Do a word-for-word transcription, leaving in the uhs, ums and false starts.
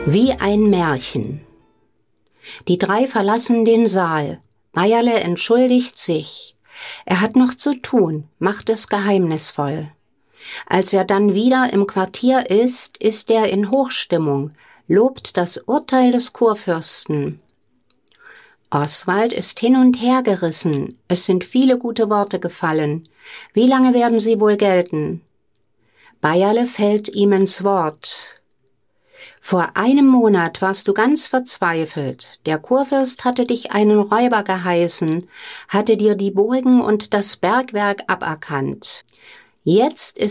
Wie ein Märchen. Die drei verlassen den Saal. Bayerle entschuldigt sich. Er hat noch zu tun, macht es geheimnisvoll. Als er dann wieder im Quartier ist, ist er in Hochstimmung, lobt das Urteil des Kurfürsten. Oswald ist hin und her gerissen. Es sind viele gute Worte gefallen. Wie lange werden sie wohl gelten? Bayerle fällt ihm ins Wort. Vor einem Monat warst du ganz verzweifelt. Der Kurfürst hatte dich einen Räuber geheißen, hatte dir die Burgen und das Bergwerk aberkannt. Jetzt